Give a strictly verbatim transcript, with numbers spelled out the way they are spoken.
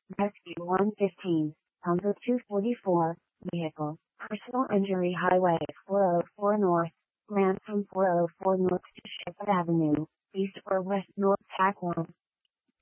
Rescue one fifteen, Humber two forty-four, Vehicle, Personal Injury Highway four oh four North, Ransom four oh four North to Shepherd Avenue, East or West North Tack one.